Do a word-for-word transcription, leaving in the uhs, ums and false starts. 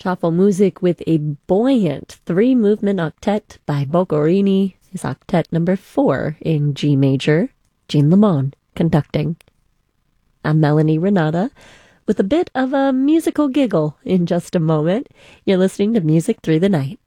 Chaffle Music with a buoyant three-movement octet by Boccherini, his octet number four in G major, Jean Lemon conducting. I'm Melanie Renata with a bit of a musical giggle in just a moment. You're listening to Music Through the Night.